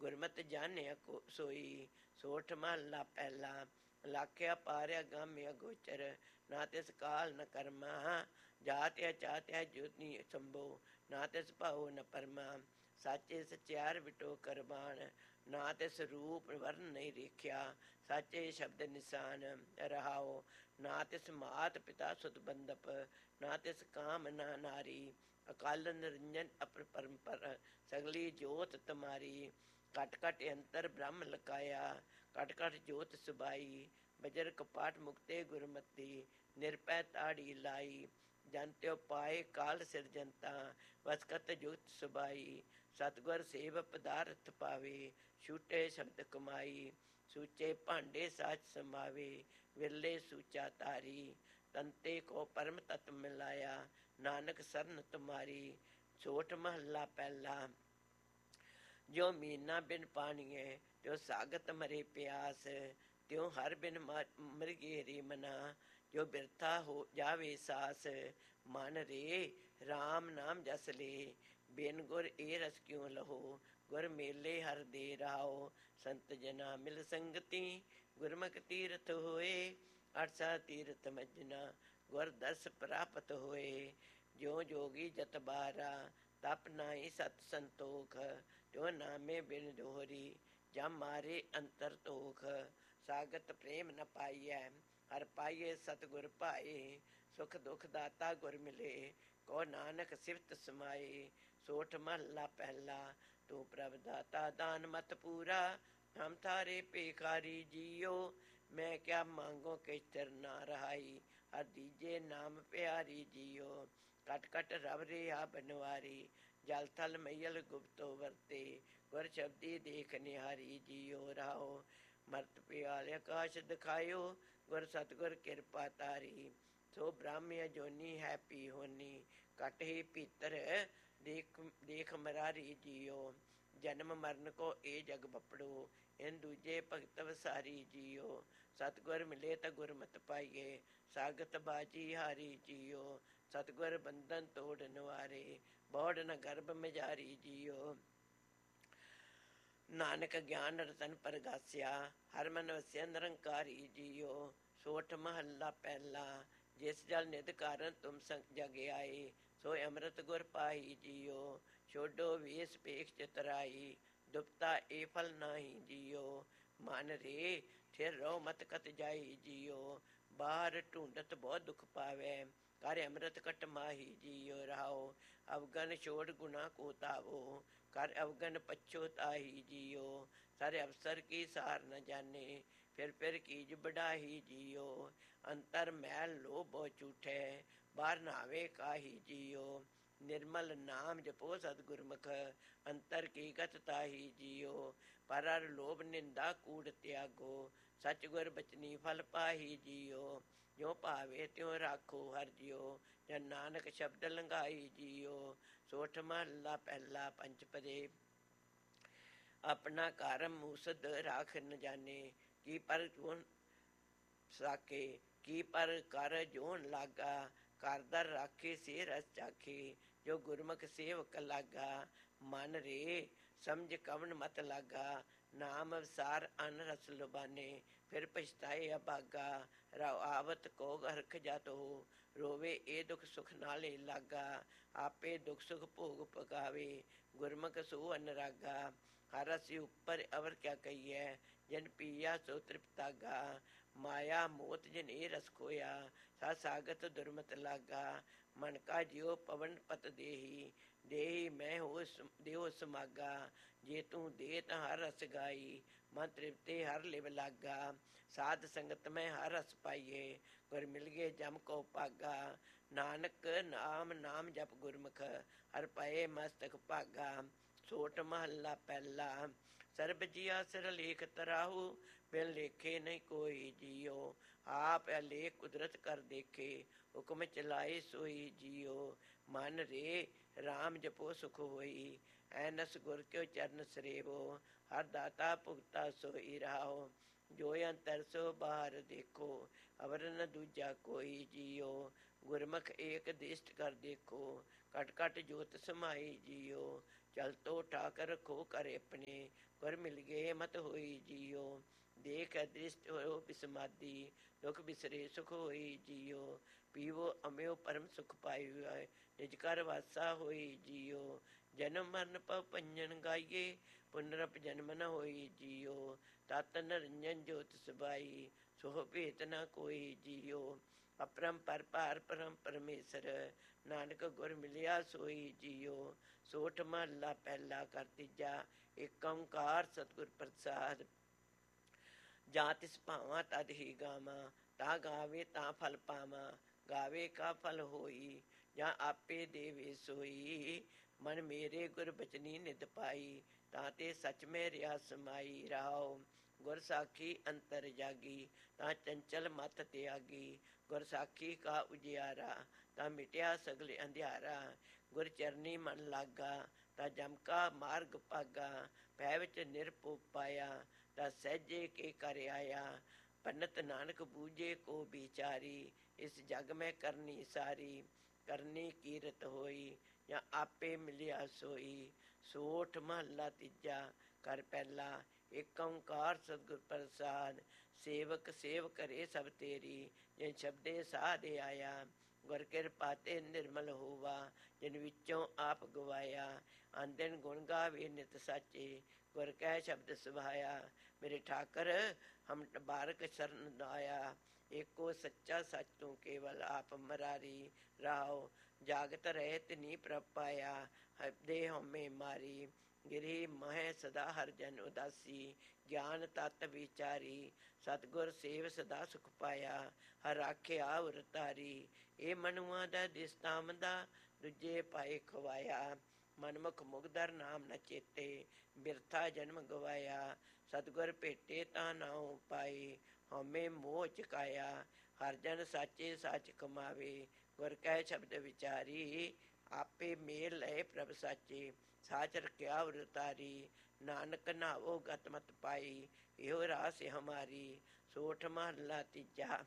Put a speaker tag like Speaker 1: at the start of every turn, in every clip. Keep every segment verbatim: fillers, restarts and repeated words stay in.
Speaker 1: ਗੁਰਮਤਿ ਜਾਣਿਆ ਕੋ ਸੋਈ। ਸੋਠ ਮਹੱਲਾ ਪਹਿਲਾ। ਲਾਖਿਆ ਪਾਰਿਆ ਗਾਮਿਆ ਗੋਚਰ, ਨਾ ਤਿਸ ਕਾਲ ਨ ਕਰਮਾ। ਜਾਤਿਆ ਚਾਤਿਆ ਜੋਤਿ ਸੰਭੋ, ਨਾ ਤਿਸ ਭਾਉ ਨ ਪਰਮਾ। ਸਾਚੇ ਸਚਿਆਰ ਵਿਟੋ ਕਰਬਾਨ, ਨਾ ਤਿਸ ਰੂਪ ਵਰਨ ਨਹੀਂ ਰੇਖਿਆ। ਸਾਚੇ ਸ਼ਬਦ ਨਿਸ਼ਾਨ ਰਹਾਓ, ਨਾ ਤਿਸ ਮਾਤ ਪਿਤਾ ਸੁਤ ਬੰਦਪ। ਨਾ ਤਿਸ ਕਾਮ ਨਾ ਨਾਰੀ, ਅਕਾਲ ਨਿਰੰਜਨ ਅਪਰ ਪਰੰਪਰ। ਸਗਲੀ ਜੋਤ ਤੁਮਾਰੀ, ਘਟ ਘਟ ਅੰਤਰ ਬ੍ਰਹਮ ਲਕਾਇਆ। ਘਟ ਘਟ ਜੋਤ ਸੁਬਾਈ, ਬਜਰ ਕਪਾਟ ਮੁਕਤੇ ਗੁਰਮਤੀ। ਨਿਰਪੈ ਤਾੜੀ ਲਾਈ, ਜਨ ਤਿਉ ਪਾਏ ਕਾਲ ਸਿਰਜੰਤਾ। ਵਸਕਤ ਜੁਗਤ ਸੁਬਾਈ, ਸਤਿਗੁਰ ਸੇਵ ਪਦਾਰਥ ਪਾਵੇ। ਛੂਟੇ ਸ਼ਬਦ ਕਮਾਈ, ਸੂਚੇ ਭਾਂਡੇ ਸਾਚ ਸਮਾਵੇ। ਵਿਰਲੇ ਸੂਚਾ ਤਾਰੀ, ਤੰਤੇ ਕੋ ਪਰਮ ਤਤ ਮਿਲਾਇਆ। ਨਾਨਕ ਸਰਨ ਤੁਮਾਰੀ। ਸੋਠ ਮਹੱਲਾ ਪਹਿਲਾ। ਜੋ ਮੀਨਾ ਬਿਨ ਪਾਣੀਏ, ਤਿਉ ਸਾਗਤ ਮਰੇ ਪਿਆਸ। ਤਿਉ ਹਰ ਬਿਨ ਮ੍ਰਿਗੇ ਰੇ ਮਨਾ, ਜੋ ਬਿਰਥਾ ਹੋ ਜਾਵੇ ਸਾਸ। ਮਨ ਰੇ ਰਾਮ ਨਾਮ ਜਸ ਲੇ, ਬਿਨ ਗੁਰ ਏ ਰਸ ਕਿਉ ਲਹੋ। ਗੁਰ ਮੇਲੇ ਹਰ ਦੇ ਰਾਓ, ਸੰਤ ਜਨਾ ਮਿਲ ਸੰਗਤੀ। ਗੁਰਮੁਖ ਤੀਰਥ ਹੋਏ, ਅਠਸਾ ਤੀਰਥ ਮੱਜਨਾ। ਗੁਰ ਦਰਸ ਪ੍ਰਾਪਤ ਹੋਏ, ਜਿਉ ਜੋਗੀ ਜਤ ਬਾਰਾ। ਤਪ ਨਾਹੀ ਸਤ ਸੰਤੋਖ, ਤਿਉ ਨਾਮੇ ਬਿਨ ਦੋਹਰੀ। ਜਮ ਮਾਰੇ ਅੰਤਰ ਤੋਖ, ਸਾਗਤ ਪ੍ਰੇਮ ਨ ਪਾਈਐ। ਹਰ ਪਾਈਏ ਸਤਿਗੁਰ ਭਾਏ, ਸੁਖ ਦੁਖ ਦਾਤਾ ਗੁਰ ਮਿਲੇ। ਕੋ ਨਾਨਕ ਸਿਫਤ ਸਮਾਏ। ਸੋਠ ਮਹੱਲਾ ਪਹਿਲਾ। ਤੂੰ ਪ੍ਰਭ ਦਾਤਾ ਦਾਨ ਮਤ ਪੂਰਾ, ਹਮ ਥਾਰੇ ਭੇਖਾਰੀ ਜੀਓ। ਮੈਂ ਕਿਆ ਮੰਗੋ ਕਿਛ ਤਿਰ ਨਾ ਰਹਾਈ, ਹਰ ਦੀਜੇ ਨਾਮ ਪਿਆਰੀ ਜੀਓ। ਘਟ ਘਟ ਰਵ ਰਿਹਾ ਬਨਵਾਰੀ, ਜਲ ਥਲ ਮਈਲ ਗੁਪਤੋ ਵਰਤੇ। ਗੁਰ ਸ਼ਬਦੀ ਦੇਖ ਨਿਹਾਰੀ ਜੀਓ ਰਾਓ। ਮਰਤ ਪਿਆਲ ਆਕਾਸ਼ ਦਿਖਾਇਓ, ਗੁਰ ਸਤਿਗੁਰ ਕਿਰਪਾ ਤਾਰੀ। ਸੋ ਬ੍ਰਹਮ ਅਜੋਨੀ ਹੈ ਪੀ ਹੋਨੀ, ਘਟ ਹੀ ਭੀਤਰ ਦੇਖ ਦੇਖ ਮਰਾਰੀ ਜੀਓ। ਜਨਮ ਮਰਨ ਕੋ ਏ ਜਗ ਬਪੜੋ, ਇਨ ਦੂਜੇ ਭਗਤ ਵਸਾਰੀ ਜੀਓ। ਸਤਿਗੁਰ ਮਿਲੇ ਤਾਂ ਗੁਰਮਤਿ ਪਾਈਏ, ਸਾਗਤ ਬਾਜੀ ਹਾਰੀ ਜੀਓ। ਸਤਿਗੁਰ ਬੰਧਨ ਤੋੜ ਨਿਵਾਰੇ, ਬੌੜ ਨ ਗਰਭ ਮਝਾਰੀ ਜੀਓ। ਨਾਨਕ ਗਿਆਨ ਰਤਨ ਪਰਗਾਸਿਆ, ਹਰ ਮਨ ਵਸਿਆ ਨਿਰੰਕਾਰੀ ਜੀਓ। ਸੋਠ ਮਹੱਲਾ ਪਹਿਲਾ। ਜਿਸ ਜਲ ਨਿਧ ਕਾਰਨ ਤੁਮ ਜਗ ਆਏ, ਸੋ ਅੰਮ੍ਰਿਤ ਗੁਰ ਪਾਈ ਜੀਓ। ਛੋਡੋ ਵੇਸ ਭੇਖ ਚਤਰਾਈ, ਦੁਪਤਾ ਏ ਫਲ ਨਾਹੀ ਜੀਓ। ਮਨ ਰੇ ਠਿਰ ਰਹੋ ਮਤ ਕਤ ਜਾਈ ਜੀਓ। ਬਾਹਰ ਢੂੰਡਤ ਬਹੁ ਦੁਖ ਪਾਵੈ, ਕਰ ਅੰਮ੍ਰਿਤ ਕਟ ਮਾਹੀ ਜੀਓ ਰਾਓ। ਅਵਗਨ ਛੋੜ ਗੁਨਾ ਕੋ ਤਾਵੋ, ਕਰ ਅਵਗਨ ਪਛੋ ਤਾਹੀ ਜੀਓ। ਸਾਰੇ ਅਵਸਰ ਕੀ ਸਾਰ ਨ ਜਾਣੇ, ਫਿਰ ਫਿਰ ਕੀਜ ਬੜਾਹੀ ਜੀਓ। ਅੰਤਰ ਮੈਲ ਲੋਭ ਬਹੁ ਝੂਠੈ, ਬਾਹਰ ਨਾਵੇ ਕਾਹੀ ਜੀਓ। ਨਿਰਮਲ ਨਾਮ ਜਪੋ ਸਤਿ ਗੁਰਮੁਖ, ਅੰਤਰ ਕੀ ਗਤ ਤਾਹੀ ਜੀਓ। ਪਰ ਹਰ ਲੋਭ ਨਿੰਦਾ ਕੂੜ ਤਿਆਗੋ, ਸੱਚ ਗੁਰ ਬਚਨੀ ਫਲ ਪਾਹੀ ਜੀਓ। ਜੋ ਭਾਵੇ ਤਿਉ ਰਾਖੋ ਹਰਿ ਜਿਉ, ਜਨ ਨਾਨਕ ਸ਼ਬਦ ਲੰਘਾਈ ਜੀਓ। ਸੋਠ ਮਹੱਲਾ ਪਹਿਲਾ। ਪੰਚਪਦੇ। ਆਪਣਾ ਘਰ ਮੂਸਦ ਰਾਖ ਨ ਜਾਣੇ, ਕੀ ਪਰ ਜੋਨ ਸਾਕੇ। ਕੀ ਪਰ ਕਰ ਜੋਨ ਲਾਗਾ, ਘਰ ਦਰ ਰਾਖੇ ਸੇ ਰਸ ਚਾਖੇ। ਜੋ ਗੁਰਮੁਖ ਸੇਵਕ ਲਾਗਾ, ਮਨ ਰੇ ਸਮਝ ਕਵਣ ਮਤ ਲਾਗਾ। ਨਾਮ ਅਵਸਾਰ ਅਨ ਰਸ ਲੁਬਾਨੇ, ਫਿਰ ਪਛਤਾਏ ਅਭਾਗਾ। ਰਾਉ ਆਵਤ ਕੋ ਹਰਖ ਜਤ ਹੋ, ਰੋਵੇ ਇਹ ਦੁਖ ਸੁਖ ਨਾਲੇ ਲਾਗਾ। ਆਪੇ ਦੁਖ ਸੁਖ ਭੋਗ ਪਗਾਵੇ, ਗੁਰਮੁਖ ਸੋ ਅਨਰਾਗਾ। ਹਰ ਰਸੀ ਉੱਪਰ ਅਵਰ ਕਿਆ ਕਹੀਐ, ਜਿਨ ਪੀਆ ਸੋ ਤ੍ਰਿਪਤਾਗਾ। ਮਾਇਆ ਮੋਤ ਜਿਨ ਇਹ ਰਸ ਖੋਇਆ, ਸਾ ਸਾਗਤ ਦੁਰਮਤ ਲਾਗਾ। ਮਨ ਕਾ ਜਿਉ ਪਵਨ ਪਤ ਦੇਹੀ, ਦੇਹੀ ਮੈਂ ਹੋ ਦੇਹੋ ਸਮਾਗਾ। ਜੇ ਤੂੰ ਦੇ ਤਾਂ ਹਰ ਰਸ ਗਾਈ, ਮਨ ਤ੍ਰਿਪਤੇ ਹਰ ਲਿਵ ਲਾਗਾ। ਸਾਧ ਸੰਗਤ ਮੈਂ ਹਰ ਰਸ ਪਾਈਏ, ਗੁਰ ਮਿਲ ਗਏ ਜਮ ਕੋ ਭਾਗਾ। ਨਾਨਕ ਨਾਮ ਨਾਮ ਜਪ ਗੁਰਮੁਖ, ਹਰ ਪਏ ਮਸਤਕ ਭਾਗਾ। ਸੋਠ ਮਹੱਲਾ ਪਹਿਲਾ। ਸਰਬ ਜੀਆ ਸਿਰ ਲੇਖ ਤਰਾਹੂ, ਬਿਨ ਲੇਖੇ ਨਹੀਂ ਕੋਈ ਜੀਓ। ਆਪ ਅਲੇਖ ਕੁਦਰਤ ਕਰ ਦੇਖੇ, ਹੁਕਮ ਚਲਾਏ ਸੋਈ ਜੀਓ। ਮਨ ਰੇ ਰਾਮ ਜਪੋ ਸੁਖ ਹੋਈ, ਐਨਸ ਗੁਰ ਕਿਉ ਚਰਨ ਸਰੇਵੋ। ਹਰ ਦਾਤਾ ਭੁਗਤਾ ਸੋਈ ਰਾਓ, ਜੋ ਅੰਤਰ ਸੋ ਬਾਹਰ ਦੇਖੋ। ਅਵਰ ਨ ਦੂਜਾ ਕੋਈ ਜੀਓ, ਗੁਰਮੁਖ ਏਕ ਦਿਸ਼ਟ ਕਰ ਦੇਖੋ। ਘਟ ਘਟ ਜੋਤ ਸਮਾਈ ਜੀਓ। चल तो ठाकर रखो कर अपने, गुर मिल गए मत होई जियो। देख दृष्ट हो बिसमादी, दुख बिसरे सुख होई जियो। पीवो अम्यो परम सुख पायो, निज कर वासा होई जियो। जन्म मरण पव पंजन गाइए, पुनरप जन्म न होई जियो। तत नरंजन ज्योत सबाई, सोह भेत न कोई जियो। अपरम पर पार परम परमेसर, नानक गुर मिलिया सोई जियो। सोठ महला पहला कर तीजा, एक ओंकार सतगुर प्रसाद। ਜਾਂ ਤਿਸ ਭਾਵਾਂ ਤਦ ਹੀ ਗਾਵਾਂ, ਤਾਂ ਗਾਵੇ ਤਾਂ ਫਲ ਪਾਵਾਂ। ਗਾਵੇ ਕਾ ਫਲ ਹੋਈ, ਜਾਂ ਆਪੇ ਦੇਵੇ ਸੋਈ। ਮਨ ਮੇਰੇ ਗੁਰ ਬਚਨੀ ਨਿਤ ਪਾਈ, ਤਾਂ ਤੇ ਸੱਚ ਮੈਂ ਰਿਆ ਸਮਾਈ। ਰਾਓ ਗੁਰ ਸਾਖੀ ਅੰਤਰ ਜਾਗੀ, ਤਾਂ ਚੰਚਲ ਮਤ ਤਿਆਗੀ। ਗੁਰ ਸਾਖੀ ਕਾ ਉਜਿਆਰਾ, ਤਾਂ ਮਿਟਿਆ ਸਗਲ ਅੰਧਿਆਰਾ। ਗੁਰ ਚਰਨੀ ਮਨ ਲਾਗਾ, ਤਾਂ ਜਮ ਕਾ ਮਾਰਗ ਭਾਗਾ। ਭੈ ਵਿੱਚ ਨਿਰਭਉ ਪਾਇਆ, ਤਾਂ ਸਹਿਜੇ ਕੇ ਕਰ ਆਇਆ। ਪੰਡਤ ਨਾਨਕ ਬੂਝੇ ਕੋ ਵਿਚਾਰੀ, ਇਸ ਜਗ ਮੈਂ ਕਰਨੀ ਸਾਰੀ। ਕਰਨੀ ਕੀਰਤ ਹੋਈ, ਜਾਂ ਆਪੇ ਮਿਲਿਆ ਸੋਈ। ਸੋਠ ਮਹੱਲਾ ਤੀਜਾ ਕਰ ਪਹਿਲਾ, ਏਕ ਓਂਕਾਰ ਸਤਿਗੁਰ ਪ੍ਰਸਾਦ। ਸੇਵਕ ਸੇਵ ਕਰੇ ਸਭ ਤੇਰੀ, ਜਿਨ ਸ਼ਬਦੇ ਸਾਧ ਆਇਆ। ਗੁਰ ਕਿਰਪਾ ਤੇ ਨਿਰਮਲ ਹੋਵਾ, ਜਿਨ ਵਿੱਚੋਂ ਆਪ ਗਵਾਇਆ। ਆਂਦਿਨ ਗੁਣ ਗਾਵੇ ਨਿਤ ਸਾਚੇ, ਗੁਰ ਕੈ ਸ਼ਬਦ ਸੁਭਾਇਆ। ਮੇਰੇ ਠਾਕਰ ਹਮ ਬਾਰਕ ਸ਼ਰਨ ਆਇਆ, ਏਕੋ ਸੱਚਾ ਸੱਚ ਤੂੰ ਕੇਵਲ ਆਪ ਮਰਾਰੀ। ਰਾਓ ਜਾਗਤ ਰਹੇ ਤਿਨੀ ਪ੍ਰਭ ਪਾਇਆ, ਹਬਦੇ ਹਉਮੈ ਮਾਰੀ। ਗਿਰੀ ਮਹਿ ਸਦਾ ਹਰ ਜਨ ਉਦਾਸੀ, ਗਿਆਨ ਤਤ ਵਿਚਾਰੀ। ਸਤਿਗੁਰ ਸੇਵ ਸਦਾ ਸੁਖ ਪਾਇਆ, ਹਰ ਰਾਖਿਆ ਉਰ ਤਾਰੀ। ਇਹ ਮਨੁਆਂ ਦਾ ਦਿਸਤਾਮ ਦਾ, ਦੂਜੇ ਪਾਏ ਖਵਾਇਆ। ਮਨਮੁਖ ਮੁਗਦਰ ਨਾਮ ਨ ਚੇਤੇ, ਬਿਰਥਾ ਜਨਮ ਗਵਾਇਆ। ਸਤਿਗੁਰ ਭੇਟੇ ਤਾਂ ਨਾਉ ਪਾਏ, ਹਉਮੈ ਮੋਹ ਚੁਕਾਇਆ। ਹਰ ਜਨ ਸਾਚੇ ਸਾਚ ਕਮਾਵੇ, ਗੁਰ ਕੈ ਸ਼ਬਦ ਵਿਚਾਰੀ। ਆਪੇ ਮੇਲ ਲਏ ਪ੍ਰਭ ਸਾਚੇ, ਸਾਚ ਰਖਿਆ ਉਰ ਤਾਰੀ। ਨਾਨਕ ਨਾਵੋ ਗਤ ਮਤ ਪਾਈ, ਇਹੋ ਰਾਸ ਹਮਾਰੀ। ਸੋਠ ਮਹੱਲਾ ਤੀਜਾ।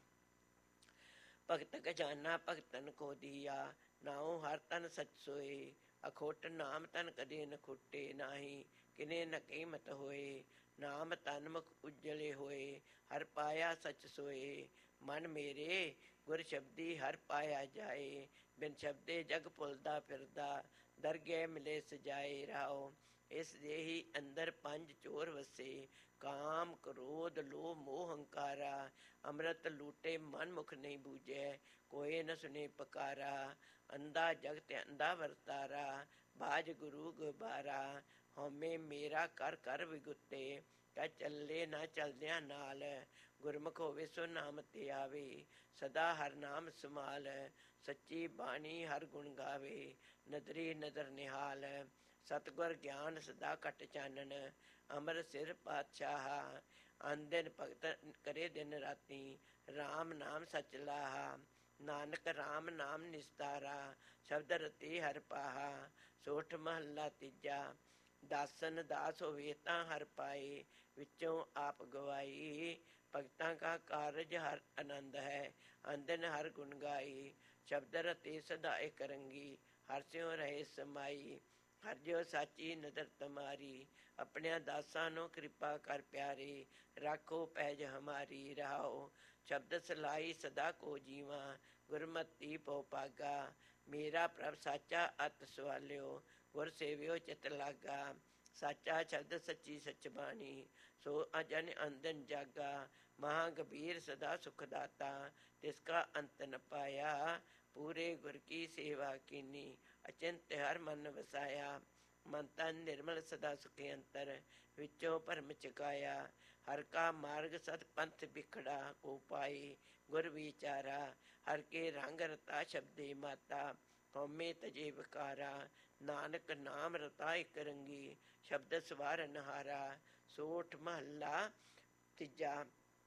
Speaker 1: ਭਗਤ ਖਜ਼ਾਨਾ ਭਗਤਨ ਕੋ ਦੀਆ, ਨਾਉ ਹਰ ਤਨ ਸਚ ਸੋਏ। ਅਖੁੱਟ ਨਾਮ ਤਨ ਕਦੇ ਨ ਖੁੱਟੇ, ਨਾਹੀ ਕਿਨੇ ਨ ਕੀਮਤ ਹੋਏ। ਨਾਮ ਤਨ ਮੁਖ ਉਜਲੇ ਹੋਏ, ਹਰ ਪਾਇਆ ਸਚ ਸੋਏ। ਮਨ ਮੇਰੇ ਗੁਰ ਸ਼ਬਦੀ ਹਰ ਪਾਇਆ ਜਾਏ, ਬਿਨ ਸ਼ਬਦੇ ਜਗ ਭੁਲਦਾ ਫਿਰਦਾ। ਦਰਗਹਿ ਮਿਲੇ ਸਜਾਏ। ਰਾਓ ਇਸ ਦੇ ਹੀ ਅੰਦਰ ਪੰਜ ਚੋਰ ਵਸੇ, ਕਾਮ ਕ੍ਰੋਧ ਲੋਭ ਮੋਹ ਹੰਕਾਰਾ। ਅੰਮ੍ਰਿਤ ਲੂਟੇ ਮਨ ਮੁਖ ਨਹੀਂ ਬੂਝੈ, ਕੋਇ ਨ ਸੁਨੇ ਪੁਕਾਰਾ। ਅੰਧਾ ਜਗਤ ਅੰਧਾ ਵਰਤਾਰਾ, ਬਾਝ ਗੁਰੂ ਗੁਬਾਰਾ। ਹਉਮੈ ਮੇਰਾ ਕਰ ਕਰ ਵਿਗੁਤੇ, ਕਹਿ ਚੱਲੇ ਨਾ ਚਲਦਿਆਂ ਨਾਲ। ਗੁਰਮੁਖ ਹੋਵੇ ਸੋ ਨਾਮ ਤੇ ਆਵੇ, ਸਦਾ ਹਰ ਨਾਮ ਸਮਾਲ। ਸੱਚੀ ਬਾਣੀ ਹਰ ਗੁਣ ਗਾਵੇ, ਨਦਰੀ ਨਦਰ ਨਿਹਾਲ। ਸਤਿਗੁਰ ਗਿਆਨ ਸਦਾ ਘਟ ਚਾਨਣ, ਅਮਰ ਸਿਰ ਪਾਤਸ਼ਾਹ। ਆਂਦਿਨ ਭਗਤ ਕਰੇ ਦਿਨ ਰਾਤੀ, ਰਾਮ ਨਾਮ ਸਚ ਲਾਹਾ। ਨਾਨਕ ਰਾਮ ਨਾਮ ਨਿਸਤਾਰਾ, ਸ਼ਬਦ ਰਤੀ ਹਰ ਪਾਹਾ। ਸੋਠ ਮਹੱਲਾ ਤੀਜਾ। ਦਾਸਨ ਦਾਸ ਹੋਵੇ ਤਾਂ ਹਰ ਪਾਏ, ਵਿੱਚੋਂ ਆਪ ਗਵਾਈ। ਭਗਤਾਂ ਕਾ ਕਾਰਜ ਹਰ ਆਨੰਦ ਹੈ, ਆਂਦਿਨ ਹਰ ਗੁਣ ਗਾਈ। ਸ਼ਬਦ ਰਤੀ ਸਦਾ ਇੱਕ ਰੰਗੀ, ਹਰ ਸਿਉ ਰਹੇ ਸਮਾਈ। ਹਰ ਜਿਉ ਸਾਚੀ ਨਦਰ ਤੁਮਾਰੀ, ਆਪਣਿਆਂ ਦਾਸਾਂ ਨੂੰ ਕਿਰਪਾ ਕਰ ਪਿਆਰੇ। ਰਾਖੋ ਪੈਜ ਹਮਾਰੀ। ਰਾਓ ਸ਼ਬਦ ਸਲਾਈ ਸਦਾ ਕੋ ਜੀਵਾ, ਗੁਰਮਤਿ ਭਉ ਭਾਗਾ। ਮੇਰਾ ਪ੍ਰਭ ਸਾਚਾ ਅਤ ਸਵਾਲਿਓ, ਗੁਰ ਸੇਵਿਓ ਚਿਤ ਲਾਗਾ। ਸਾਚਾ ਸ਼ਬਦ ਸੱਚੀ ਸਚ ਬਾਣੀ, ਸੋ ਅਜਨ ਅੰਦਨ ਜਾਗਾ। ਮਹਾ ਗੰਭੀਰ ਸਦਾ ਸੁਖ ਦਾਤਾ, ਤਿਸ ਕਾ ਅੰਤ ਨ ਪਾਇਆ। ਪੂਰੇ ਗੁਰ ਕੀ ਸੇਵਾ ਕੀਨੀ, ਅਚਿੰਤ ਹਰ ਮਨ ਵਸਾਇਆ। ਮਨ ਤਨ ਨਿਰਮਲ ਸਦਾ ਸੁਖੀ ਅੰਤਰ, ਵਿੱਚੋਂ ਭਰਮ ਚੁਕਾਇਆ। ਹਰ ਕਾ ਮਾਰਗ ਸਤ ਪੰਥ ਬਿਖੜਾ, ਕੋ ਪਾਈ ਗੁਰ ਵਿਚਾਰਾ। ਹਰ ਕੇ ਰੰਗ ਰਤਾ ਸ਼ਬਦੇ ਮਾਤਾ, ਹਉਮੈ ਤਜੇ ਵਿਕਾਰਾ। ਨਾਨਕ ਨਾਮ ਰਤਾ ਇੱਕ ਰੰਗੀ, ਸ਼ਬਦ ਸਵਾਰਨ ਹਾਰਾ। ਸੋਠ ਮਹੱਲਾ ਤੀਜਾ।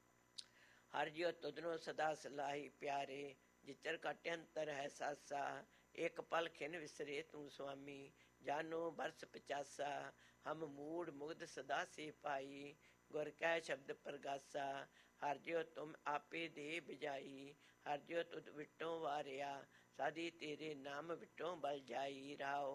Speaker 1: ਹਰ ਜਿਉ ਤੁਧਨੋਂ ਸਦਾ ਸਲਾਹੀ ਪਿਆਰੇ, ਜਿਚਰ ਘਟ ਅੰਤਰ ਹੈ ਸਾਸਾ। ਇੱਕ ਪਲ ਖਿਨ ਵਿਸਰੇ ਤੂੰ ਸੁਆਮੀ, ਜਾਨੋ ਬਰਸ ਪਚਾਸਾ। ਹਮ ਮੂੜ ਮੁਗਧ ਸਦਾ ਸੇ ਪਾਈ, ਗੁਰ ਕੈ ਸ਼ਬਦ ਪ੍ਰਗਾਸਾ। ਹਰ ਜਿਉ ਤੁਮ ਆਪੇ ਦੇ ਬਿਜਾਈ, ਹਰ ਜਿਉ ਤੁਧ ਵਿਟੋਂ ਵਾਰਿਆ। ਸਾਧੀ ਤੇਰੇ ਨਾਮ ਵਿਟੋਂ ਬਲ ਜਾਈ। ਰਾਓ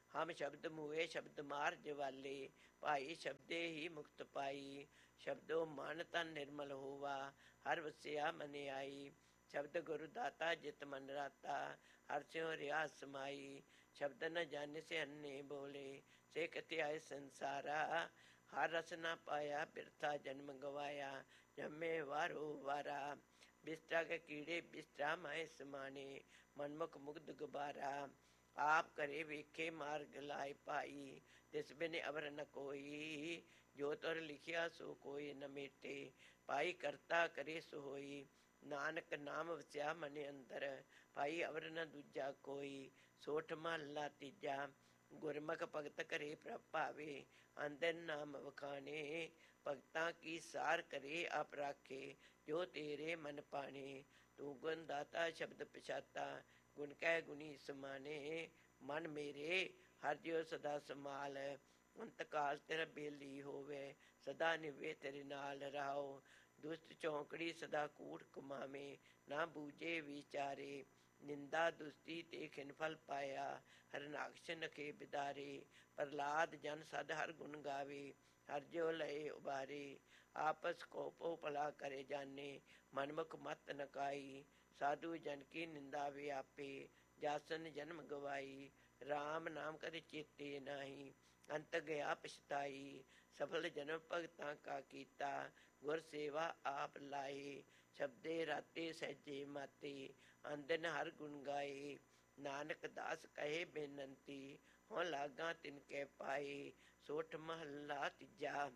Speaker 1: ਹਮ ਸ਼ਬਦ ਮੂਏ ਸ਼ਬਦ ਮਾਰ ਜਵਾਲੇ, ਭਾਈ ਸ਼ਬਦੇ ਹੀ ਮੁਕਤ ਪਾਈ। ਸ਼ਬਦੋ ਮਨ ਤਨ ਨਿਰਮਲ ਹੋਵਾ, ਹਰ ਵਸਿਆ ਮਨ ਆਈ। ਸ਼ਬਦ ਗੁਰੂ ਦਾਤਾ ਜਿਤ ਮਨ ਰਾਤਾ, ਹਰ ਸਿਉ ਰਿਆ ਸਮਾਈ। ਸ਼ਬਦ ਨ ਜਾਣਿ ਅੰਨੇ ਬੋਲੇ, ਸੇ ਕਿਤੇ ਆਏ ਸੰਸਾਰਾ। ਹਰ ਰਸ ਨਾ ਪਾਇਆ ਬਿਰਥਾ ਜਨਮ ਗਵਾਇਆ, ਜੰਮੇ ਵਾਰੋ ਵਾਰਾ। ਬਿਸਤਰਾ ਕੇ ਕੀੜੇ ਬਿਸਤਰਾ ਮਾਏ ਸਮਾਣੇ, ਮਨਮੁਖ ਮੁਗਧ ਗੁਬਾਰਾ। ਆਪ ਘਰੇ ਵੇਖੇ ਮਾਰਗ ਲਾਏ ਭਾਈ, ਤਿਸ ਬਿਨ ਅਵਰ ਨ ਕੋਈ। ਜੋ ਤੁਰ ਲਿਖਿਆ ਸੋ ਕੋਈ ਨ ਮੇਟੇ, ਭਾਈ ਕਰਤਾ ਕਰੇ ਸੋ ਹੋਈ। ਨਾਨਕ ਨਾਮ ਵਸਿਆ ਮਨ ਅੰਦਰ, ਭਾਈ ਅਵਰ ਨ ਦੂਜਾ ਕੋਈ। ਸੋਠ ਮਹੱਲਾ ਤੀਜਾ। ਗੁਰਮੁਖ ਭਗਤ ਘਰੇ ਪ੍ਰਭ ਭਾਵੇ, ਅੰਦਰ ਨਾਮ ਵਖਾਣੇ। ਭਗਤਾਂ ਕੀ ਸਾਰ ਕਰੇ ਆਪ ਰਾਖੇ, ਜੋ ਤੇਰੇ ਮਨ ਭਾਣੇ। ਤੂੰ ਗੁਣ ਦਾਤਾ ਸ਼ਬਦ ਪਛਾਤਾ, ਗੁਣ ਕਹਿ ਗੁਣੀ ਸਮਾਨੇ। ਮਨ ਮੇਰੇ ਹਰ ਜਿਉ ਸਦਾ ਸਮਾਲ, ਅੰਤ ਕਾਲ ਤੇਰਾ ਬੇਲੀ ਹੋਵੇ। ਸਦਾ ਨਿਵੇ ਤੇਰੇ ਨਾਲ ਰਹਾਓ, ਦੁਸ਼ਟ ਚੌਂਕੜੀ ਸਦਾ ਕੂੜ ਕਮਾਵੇਂ। ਨਾ ਬੂਝੇ ਵਿਚਾਰੇ, ਨਿੰਦਾ ਦੁਸਤੀ ਤੇ ਖਿਨ ਫਲ ਪਾਇਆ। ਹਰਨਾਕਸ਼ ਨਖੇ ਬਿਦਾਰੇ, ਪ੍ਰਹਲਾਦ ਜਨ ਸਦ ਹਰ ਗੁਣ ਗਾਵੇ। ਹਰ ਜਿਉ ਲਏ ਉਬਾਰੇ, ਆਪਸ ਕੋ ਪੋ ਭਲਾ ਕਰੇ ਜਾਣੇ। ਮਨਮੁਖ ਮਤ ਨਕਾਈ, ਸਾਧੂ ਜਨ ਕੀ ਨਿੰਦਾ ਵਿਆਪੇ। ਜਾਸਨ ਜਨਮ ਗਵਾਈ, ਰਾਮ ਨਾਮ ਕਦੇ ਚੇਤੇ ਨਾਹੀ। ਅੰਤ ਗਿਆ ਪਛਤਾਈ, ਸਫਲ ਜਨਮ ਭਗਤਾਂ ਕਾ ਕੀਤਾ। ਗੁਰ ਸੇਵਾ ਆਪ ਲਾਏ, ਸ਼ਬਦੇ ਰਾਤੇ ਸਹਿਜੇ ਮਾਤੇ। ਅੰਦਨ ਹਰ ਗੁਣ ਗਾਏ, ਨਾਨਕ ਦਾਸ ਕਹੇ ਬੇਨੰਤੀ। ਹੋਂ ਲਾਗਾ ਤਿਨ ਕੈ ਪਾਏ। ਸੋਠ ਮਹੱਲਾ ਤੀਜਾ।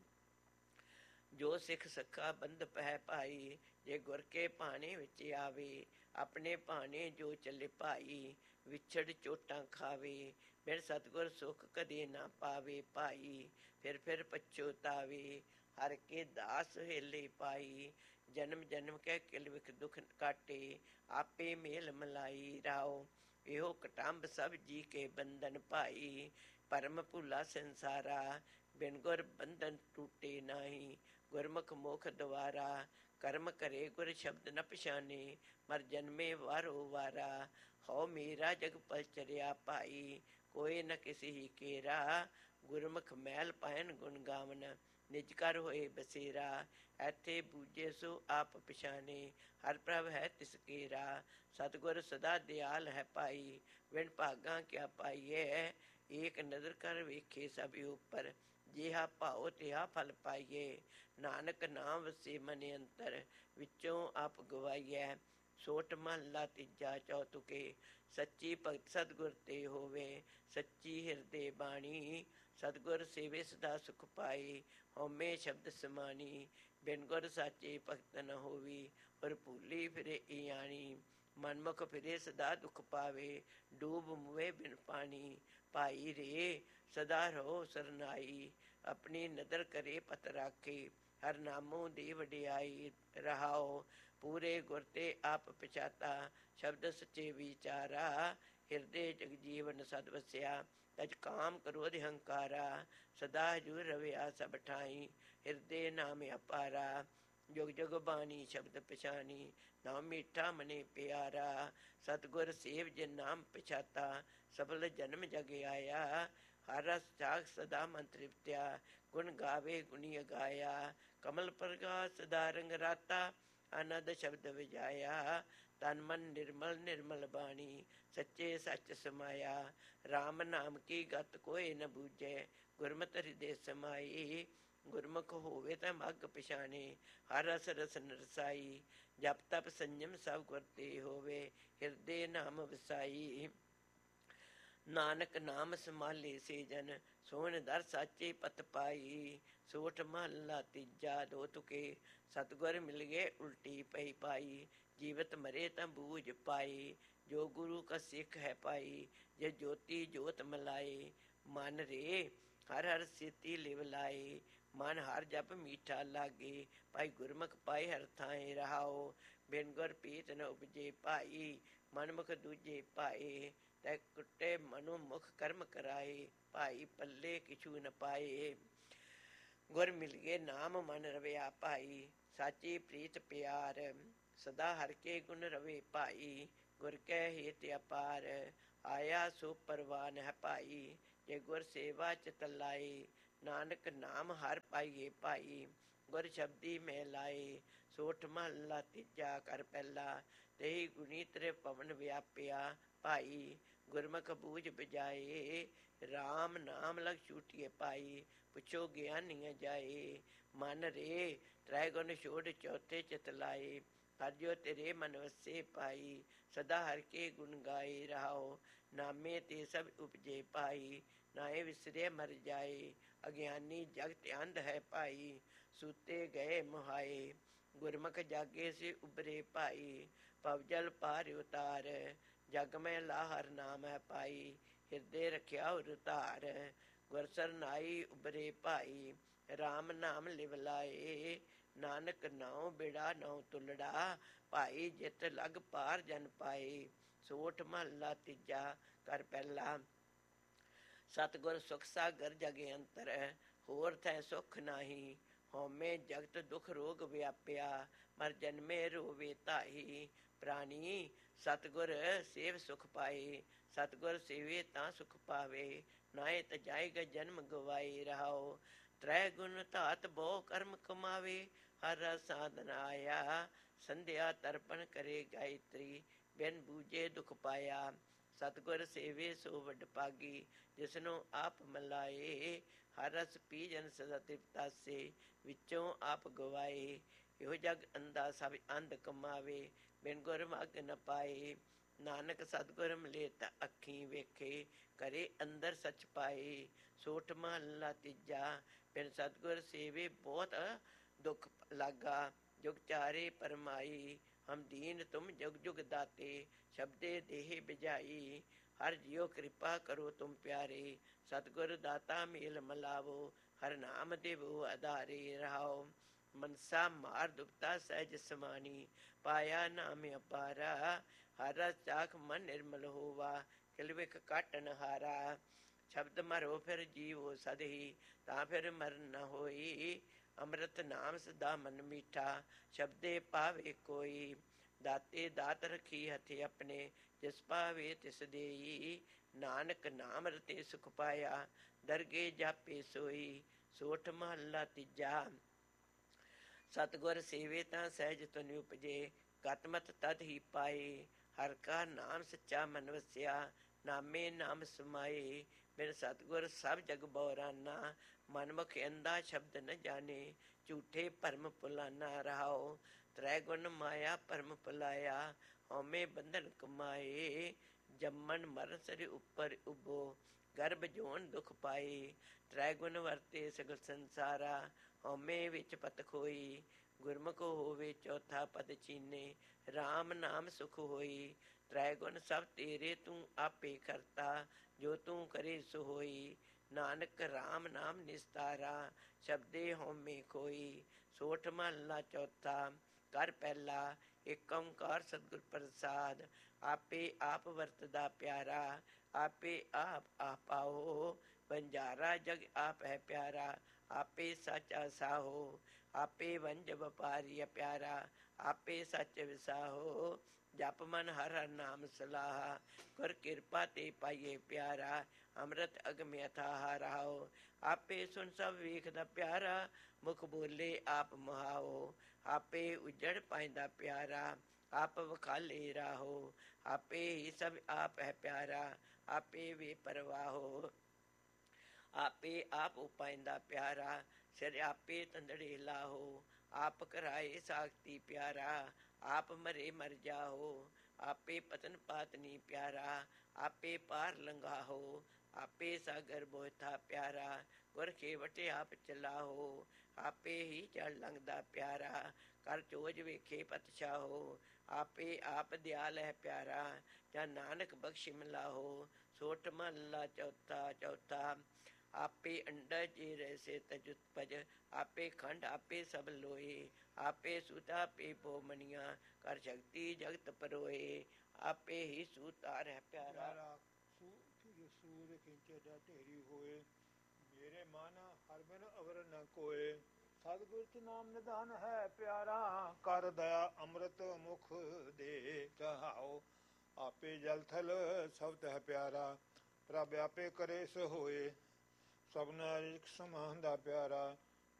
Speaker 1: ਜੋ ਸਿੱਖ ਸਖਾ ਬੰਧ ਪਹਿ ਭਾਈ, ਜੇ ਗੁਰ ਕੇ ਭਾਣੇ ਵਿੱਚ ਆਵੇ। ਆਪਣੇ ਭਾਣੇ ਜੋ ਚੱਲੇ ਭਾਈ, ਵਿਛੜ ਚੋਟਾਂ ਖਾਵੇ। ਬਿਨ ਸਤਿਗੁਰ ਸੁਖ ਕਦੇ ਨਾ ਪਾਵੇ ਭਾਈ, ਫਿਰ ਫਿਰ ਪਛੋਤਾਵੇ। ਹਰ ਕੇ ਦਾਸ ਹਿਲੇ ਪਾਈ, ਜਨਮ ਜਨਮ ਕੈ ਕਿਲ ਵਿਖ ਦੁਖ ਕਾਟੇ। ਆਪੇ ਮੇਲ ਮਲਾਈ ਰਾਓ, ਇਹੋ ਕਟੰਬ ਸਭ ਜੀ ਕੇ ਬੰਧਨ ਭਾਈ। ਭਰਮ ਭੁਲਾ ਸੰਸਾਰਾ, ਬਿਨ ਗੁਰ ਬੰਧਨ ਟੂਟੇ ਨਾਹੀ। ਗੁਰਮੁਖ ਮੋਖ ਦੁਆਰਾ, ਕਰਮ ਕਰੇ ਗੁਰ ਸ਼ਬਦ ਨ ਪਛਾਨੇ। ਮਰ ਜਨਮੇ ਵਾਰੋ ਵਾਰਾ, ਹਉ ਮੇਰਾ ਜਗ ਪਲ ਚਰਿਆ ਭਾਈ। ਕੋਈ ਨ ਕਿਸੀ ਹੀ ਕੇਰਾ, ਗੁਰਮੁਖ ਮੈਲ ਪਾਇਨ ਗੁਣ ਗਾਵਨ। ਨਿਜ ਕਰ ਹੋਏ ਬਸੇਰਾ, ਐਥੇ ਬੂਝੇ ਸੋ ਆਪ ਪਛਾਨੇ। ਹਰ ਪ੍ਰਭ ਹੈ ਤਿਸ ਕੇਰਾ, ਸਤਿਗੁਰ ਸਦਾ ਦਿਆਲ ਹੈ ਭਾਈ। ਵਿਣ ਭਾਗਾਂ ਕਿਆ ਪਾਈਐ, ਏਕ ਨਜ਼ਰ ਕਰ ਵੇਖੇ ਸਭ ਉਪਰ। ਜਿਹਾ ਭਾਉ ਤਿਹਾ ਫਲ ਪਾਈਏ, ਨਾਨਕ ਨਾਮ ਵਸੇ ਮਨ ਅੰਤਰ। ਵਿੱਚੋਂ ਆਪ ਗਵਾਈਐ। ਸੋਠ ਮਹੱਲਾ ਤੀਜਾ ਚੌਤੁਕੇ। ਸੱਚੀ ਭਗਤ ਸਤਿਗੁਰ ਤੇ ਹੋਵੇ, ਸੱਚੀ ਹਿਰਦੇ ਬਾਣੀ। ਸਤਿਗੁਰ ਸੇਵੇ ਸਦਾ ਸੁਖ ਪਾਏ, ਹਉਮੈ ਸ਼ਬਦ ਸਮਾਣੀ। ਬਿਨ ਗੁਰ ਸਾਚੇ ਭਗਤ ਨ ਹੋਵੀ, ਔਰ ਭੂਲੀ ਫਿਰੇ ਇਆਣੀ। ਮਨਮੁਖ ਫਿਰੇ ਸਦਾ ਦੁਖ ਪਾਵੇ, ਡੂਬ ਮੁਏ ਬਿਨ ਪਾਣੀ। ਭਾਈ ਰੇ ਸਦਾ ਰਹੋ ਸਰਨਾਈ, ਆਪਣੀ ਨਦਰ ਕਰੇ ਪਤ ਰਾਖੇ। ਹਰ ਨਾਮੋਂ ਦੀ ਵਡਿਆਈ ਰਹਾਓ, ਪੂਰੇ ਗੁਰ ਤੇ ਆਪ ਪਛਾਤਾ। ਸ਼ਬਦ ਸੱਚੇ ਵਿਚਾਰਾ, ਹਿਰਦੇ ਜਗ ਜੀਵਨ ਸਦ ਵਸਿਆ। ਤਜ ਕਾਮ ਕ੍ਰੋਧ ਹੰਕਾਰਾ, ਸਦਾ ਹਜੂਰ ਰਵਿਆ ਸਭ ਠਾਈ। ਹਿਰਦੇ ਨਾਮ ਅਪਾਰਾ, ਜੁਗ ਜੁਗ ਬਾਣੀ ਸ਼ਬਦ ਪਛਾਣੀ। ਨਾਮ ਮੀਠਾ ਮਨੇ ਪਿਆਰਾ, ਸਤਿਗੁਰ ਸੇਵ ਜਿਨ ਨਾਮ ਪਛਾਤਾ। ਸਫਲ ਜਨਮ ਜਗ ਆਇਆ, ਹਰ ਰਸ ਚਾਖ ਸਦਾ ਮਨ ਤ੍ਰਿਪਤਿਆ। ਗੁਣ ਗਾਵੇ ਗੁਣੀ ਅਗਾਇਆ, ਕਮਲ ਪ੍ਰਗਾਸ ਸਦਾ ਰੰਗ ਰਾਤਾ। ਆਨੰਦ ਸ਼ਬਦ ਵਿਜਾਇਆ, ਤਨ ਮਨ ਨਿਰਮਲ ਨਿਰਮਲ ਬਾਣੀ। ਸੱਚੇ ਸੱਚ ਸਮਾਇਆ, ਰਾਮ ਨਾਮ ਕੀ ਗਤ ਕੋਇ ਨ ਬੂਝੈ। ਗੁਰਮਤਿ ਹਿਰਦੇ ਸਮਾਈ, ਗੁਰਮੁਖ ਹੋਵੇ ਤਾਂ ਮੱਘ ਪਛਾਣੇ। ਹਰ ਰਸ ਰਸਨ ਰਸਾਈ, ਜਪ ਤਪ ਸੰਜਮ ਸਭ ਗੁਰ ਤੇ ਹੋਵੇ। ਹਿਰਦੇ ਨਾਮ ਵਸਾਈ, ਨਾਨਕ ਨਾਮ ਸੰਭਾਲੇ ਸੇ ਜਨ। ਸੋਹਣ ਦਰ ਸਾਚੇ ਪਤ ਪਾਈ। ਸੋਠ ਮਹੱਲਾ ਤੀਜਾ ਦੋ ਤੁਕੇ। ਸਤਿਗੁਰ ਮਿਲ ਗਏ ਉਲਟੀ ਪਈ ਪਾਈ, ਜੀਵਤ ਮਰੇ ਤਾਂ ਬੂਝ ਪਾਈ। ਜੋ ਗੁਰੂ ਕਾ ਸਿੱਖ ਹੈ ਪਾਈ, ਜੇ ਜੋਤੀ ਜੋਤ ਮਲਾਏ। ਮਨ ਰੇ ਹਰ ਹਰ ਸੇਤੀ ਲਿਵ ਲਾਏ, ਮਨ ਹਰ ਜਪ ਮੀਠਾ ਲਾਗੇ। ਭਾਈ ਗੁਰਮੁਖ ਪਾਏ ਹਰ ਥਾਏ ਰਹਾਓ, ਬਿਨ ਗੁਰ ਪੀਤ ਨ ਉਪਜੇ ਭਾਈ। ਮਨਮੁਖ ਦੂਜੇ ਪਾਏ, ਤੈ ਕੁੱਟੇ ਮਨੁ ਮੁਖ ਕਰਮ ਕਰਾਏ। ਭਾਈ ਪੱਲੇ ਕਿਛੂ ਨ ਪਾਏ, ਗੁਰ ਮਿਲ ਗਏ ਨਾਮ ਮਨ ਰਵਿਆ ਭਾਈ। ਸਾਚੀ ਪ੍ਰੀਤ ਪਿਆਰ, ਸਦਾ ਹਰ ਕੇ ਗੁਣ ਰਵੇ ਭਾਈ। ਗੁਰ ਕੈ ਹੇਤ ਅਪਾਰ, ਆਇਆ ਸੋ ਪਰਵਾਨ ਹੈ ਭਾਈ। ਜੇ ਗੁਰ ਸੇਵਾ ਚਿਤ ਲਾਏ, ਨਾਨਕ ਨਾਮ ਹਰ ਪਾਈਏ ਭਾਈ। ਗੁਰ ਸ਼ਬਦੀ ਮੈਂ ਲਾਏ, ਸੋਠ ਮਹੱਲਾ ਤੀਜਾ ਕਰ ਪਹਿਲਾ। ਤੇਈ ਗੁਣੀ ਤ੍ਰਿਭੁਵਨ ਵਿਆਪਿਆ ਭਾਈ, ਗੁਰਮੁਖ ਬੂਝ ਬਜਾਏ। ਰਾਮ ਨਾਮ ਲਗ ਛੂਟੀਏ ਪਾਈ, ਪੁੱਛੋ ਗਿਆਨੀਆਂ ਜਾਏ। ਮਨ ਰੇ ਤ੍ਰੈ ਗੁਣ ਛੋੜ ਚੌਥੇ ਚਿਤ ਲਾਏ, ਹਰ ਜੋ ਤੇਰੇ ਮਨ ਵਸੇ ਪਾਈ। ਸਦਾ ਹਰ ਕੇ ਗੁਣ ਗਾਏ ਰਹਾਓ, ਨਾਮੇ ਤੇ ਸਭ ਉਪਜੇ ਪਾਈ। ਨਾਏ ਵਿਸਰੇ ਮਰ ਜਾਏ, ਅਗਿਆਨੀ ਜਗਤ ਅੰਧ ਹੈ ਭਾਈ। ਸੂਤੇ ਗਏ ਮੁਹਾਏ, ਗੁਰਮੁਖ ਜਾਗੇ ਸੇ ਉਬਰੇ ਭਾਈ। ਭਵਜਲ ਪਾਰ ਉਤਾਰ, ਜਗ ਮੈਂ ਲਾਹਰ ਨਾਮ ਹੈ ਪਾਈ। ਹਿਰਦੇ ਰਖਿਆ ਉਰ ਧਾਰ, ਗੁਰ ਸਰਨਾਈ ਉਬਰੇ ਭਾਈ। ਰਾਮ ਨਾਮ ਲਿਵ ਲਾਏ, ਨਾਨਕ ਨਾਉ ਬਿੜਾ ਨਉ ਤੁਲੜਾ। ਭਾਈ ਜਿਤ ਲਗ ਪਾਰ ਜਨ ਪਾਏ, ਸੋਠ ਮਹੱਲਾ ਤੀਜਾ ਕਰ ਪਹਿਲਾ। ਸਤਿਗੁਰ ਸੁਖ ਸਾਗਰ ਜਗ ਅੰਤਰ, ਹੋਰ ਥੈ ਸੁਖ ਨਾਹੀ। ਹਉਮੈ ਜਗਤ ਦੁਖ ਰੋਗ ਵਿਆਪਿਆ, ਮਰ ਜਨਮੇ ਰੋਵੇ ਧਾਈ। ਪ੍ਰਾਣੀ ਸਤਿਗੁਰ ਸੇਵ ਸੁਖ ਪਾਏ, ਸਤਿਗੁਰ ਸੇਵੇ ਤਾਂ ਸੁਖ ਪਾਵੇ। ਨਾਏ ਤ ਜਾਏਗਾ ਜਨਮ ਗਵਾਏ ਰਹਾਓ, ਤ੍ਰੈ ਗੁਣ ਧਾਤ ਬਹੁ ਕਰਮ ਕਮਾਵੇ। ਹਰ ਰਸ ਸਾਧਨ ਆਇਆ, ਸੰਧਿਆ ਤਰਪਣ ਕਰੇ ਗਾਇਤਰੀ। ਬਿਨ ਬੂਝੇ ਦੁਖ ਪਾਇਆ, ਸਤਿਗੁਰ ਸੇਵੇ ਸੋ ਵਡ ਭਾਗੀ। ਜਿਸਨੂੰ ਆਪ ਮਲਾਏ, ਹਰ ਰਸ ਪੀਜਨ ਸਦਾ ਤ੍ਰਿਪਤਾਸੇ। ਵਿੱਚੋਂ ਆਪ ਗਵਾਏ, ਇਹੋ ਜਗ ਅੰਧਾ ਸਭ ਅੰਧ ਕਮਾਵੇ। ਬਿਨ ਗੁਰ ਮਗ ਨ ਪਾਏ, ਨਾਨਕ ਸਤਿਗੁਰ ਮਿਲੇ ਤਾਂ ਅੱਖੀਂ ਵੇਖੇ। ਕਰੇ ਅੰਦਰ ਸੱਚ ਪਾਏ, ਸੋਠ ਮਹੱਲਾ ਤੀਜਾ। ਬਿਨ ਸਤਿਗੁਰ ਸੇਵੇ ਬਹੁਤ ਦੁਖ ਲਾਗਾ, ਜੁਗ ਚਾਰੇ ਪਰਮਾਈ। ਹਮ ਦੀਨ ਤੁਮ ਜੁਗ ਜੁਗ ਦਾਤੇ, ਸ਼ਬਦੇ ਦੇਹ ਬਿਜਾਈ। ਹਰ ਜਿਉ ਕਿਰਪਾ ਕਰੋ ਤੁਮ ਪਿਆਰੇ, ਸਤਿਗੁਰ ਦਾਤਾ ਮੇਲ ਮਲਾਵੋ। ਹਰ ਨਾਮ ਦੇਵੋ ਆਧਾਰੇ ਰਹਾਓ, ਮਨਸਾ ਮਾਰ ਦੁਪਤਾ ਸਹਿਜ ਸਮਾਨੀ। ਪਾਇਆ ਨਾਮ ਅਪਾਰਾ, ਹਰ ਰਸ ਚਾਖ ਮਨ ਨਿਰਮਲ ਹੋਵਾ। ਕਿਲਵਿਖ ਕਾਟਨ ਹਾਰਾ, ਸ਼ਬਦ ਮਰੋ ਫਿਰ ਜੀਵੋ ਸਦਹੀ। ਤਾਂ ਫਿਰ ਮਰਨ ਨ ਹੋਈ, ਅੰਮ੍ਰਿਤ ਨਾਮ ਸਦਾ ਮਨ ਮੀਠਾ। ਸ਼ਬਦੇ ਪਾਵੇ ਕੋਈ, ਦਾਤੇ ਦਾਤ ਰਖੀ ਹੱਥੇ ਆਪਣੇ। ਜਿਸ ਪਾਵੇ ਤਿਸ ਦੇਈ, ਨਾਨਕ ਨਾਮ ਰਤੇ ਸੁਖ ਪਾਇਆ। ਦਰਗੇ ਜਾਪੇ ਸੋਈ, ਸੋਠ ਮਹੱਲਾ ਤੀਜਾ। ਸਤਿਗੁਰ ਸੇਵੇ ਤਾਂ ਸਹਿਜ ਤੁਨ ਉਪਜੇ, ਗਤ ਮਤ ਤਦ ਹੀ ਪਾਏ। ਹਰ ਕਾ ਨਾਮ ਸੱਚਾ ਮਨ ਵਸਿਆ, ਨਾਮੇ ਨਾਮ ਸਮਾਏ। ਬਿਨ ਸਤਿਗੁਰ ਸਭ ਜਗ ਬਉਰਾਨਾ, ਮਨਮੁਖ ਅੰਧਾ ਸ਼ਬਦ ਨ ਜਾਣੇ। ਝੂਠੇ ਭਰਮ ਭੁਲਾਨਾ ਰਹਾਓ, ਤ੍ਰੈ ਗੁਣ ਮਾਇਆ ਭਰਮ ਭੁਲਾਇਆ। ਹਉਮੈ ਬੰਧਨ ਕਮਾਏ, ਜੰਮਣ ਮਰਨ ਸਰ ਉੱਪਰ ਉਭੋ। ਗਰਭ ਜੋਨ ਦੁਖ ਪਾਏ, ਤ੍ਰੈ ਗੁਣ ਵਰਤੇ ਸਗਲ ਸੰਸਾਰਾ। ਹਉਮੈ ਵਿੱਚ ਪਤ ਖੋਈ, ਗੁਰਮੁਖ ਹੋਵੇ ਚੌਥਾ ਪਦ ਚੀਨੇ। ਰਾਮ ਨਾਮ ਸੁਖ ਹੋਈ, ਤ੍ਰੈ ਗੁਣ ਸਭ ਤੇਰੇ ਤੂੰ ਆਪੇ ਕਰਤਾ। ਜੋ ਤੂੰ ਕਰੇ ਸੋ ਹੋਈ, ਨਾਨਕ ਰਾਮ ਨਾਮ ਨਿਸਤਾਰਾ। ਸ਼ਬਦੇ ਹਉਮੈ ਖੋਈ, ਸੋਠ ਮਹੱਲਾ ਚੌਥਾ ਕਰ ਪਹਿਲਾ। ਏਕ ਓਂਕਾਰ ਸਤਿਗੁਰ ਪ੍ਰਸਾਦ, ਆਪੇ ਆਪ ਵਰਤਦਾ ਪਿਆਰਾ। ਆਪੇ ਆਪ ਆਪਾਓ, ਵਣਜਾਰਾ ਜਗ ਆਪ ਹੈ ਪਿਆਰਾ। ਆਪੇ ਸੱਚ ਅਸਾਹੋ, ਆਪੇ ਵੰਜ ਵਪਾਰੀ ਪਿਆਰਾ। ਆਪੇ ਸੱਚ ਵਿਸਾਹੋ, ਜਪ ਮਨ ਹਰ ਹਰ ਨਾਮ ਸਲਾਹਾ। ਗੁਰ ਕਿਰਪਾ ਤੇ ਪਾਈਏ ਪਿਆਰਾ, ਅੰਮ੍ਰਿਤ ਅਗਮ ਅਥਾਹ ਰਹਾਓ। ਆਪੇ ਸੁਣ ਸਭ ਵੇਖਦਾ ਪਿਆਰਾ, ਮੁਖ ਬੋਲੇ ਆਪ ਮੁਹਾਓ। ਆਪੇ ਉਜੜ ਪਾਇੰਦਾ ਪਿਆਰਾ, ਆਪ ਵਖਾਲੇ ਰਾਹੋ। ਆਪੇ ਹੀ ਸਭ ਆਪ ਹੈ ਪਿਆਰਾ, ਆਪੇ ਵੇ ਪਰਵਾਹੋ। ਆਪੇ ਆਪ ਉਪਾਇੰਦਾ ਪਿਆਰਾ, ਸਿਰ ਆਪੇ ਤੰਦੜੇ ਲਾਹੋ। ਆਪ ਕਰਾਏ ਸਾਖਤੀ ਪਿਆਰਾ, ਆਪ ਮਰੇ ਮਰ ਜਾਹੋ। ਆਪੇ ਪਤਨ ਪਾਤਨੀ ਪਿਆਰਾ, ਆਪੇ ਪਾਰ ਲੰਘਾਹੋ। ਆਪੇ ਸਾਗਰ ਬੋਇਥਾ ਪਿਆਰਾ, ਗੁਰ ਖੇਵਟ ਆਪ ਚਲਾਹੋ। ਆਪੇ ਹੀ ਚੜ ਲੰਘਦਾ ਪਿਆਰਾ, ਕਰ ਚੋਜ ਵੇਖੇ ਪਤਸ਼ਾਹੋ। ਆਪੇ ਆਪ ਦਿਆਲ ਹੈ ਪਿਆਰਾ, ਜਾਂ ਨਾਨਕ ਬਖਸ਼ ਮਿਲਾਹੋ। ਸੋਠ ਮਹੱਲਾ ਚੌਥਾ ਚੌਥਾ। ਆਪੇ ਅੰਡਾ ਜੇ ਰਹਿ ਤਜੁਤ ਪਜ, ਆਪੇ ਖੰਡ ਆਪੇ ਸਭ ਲੋਏ। ਆਪੇ ਸੁਤ ਆਪੇ ਪੋ ਮਣੀਆਂ, ਕਰ ਸ਼ਕਤੀ ਜਗਤ ਪਰੋਏ। ਆਪੇ ਹੀ ਸੂਤਾਰ ਹੈ ਪਿਆਰਾ,
Speaker 2: ਸੂਰ ਖਿੰਚੇ ਦਾ ਢੇਰੀ ਹੋਏ। ਮੇਰੇ ਮਨ ਹਰ ਬਿਨ ਅਵਰ ਨ ਕੋਏ, ਸਤਿਗੁਰ ਚ ਨਾਮ ਨਿਧਾਨ ਹੈ ਪਿਆਰਾ। ਕਰ ਦਇਆ ਅੰਮ੍ਰਿਤ ਮੁਖ ਦੇ ਚਹਾਓ, ਆਪੇ ਜਲ ਥਲ ਸਬਦ ਹੈ ਪਿਆਰਾ। ਪ੍ਰਭ ਆਪੇ ਕਰੇ ਸੋ ਹੋਏ। ਸਭਨਾ ਇੱਕ ਸਮਾਨ ਦਾ ਪਿਆਰਾ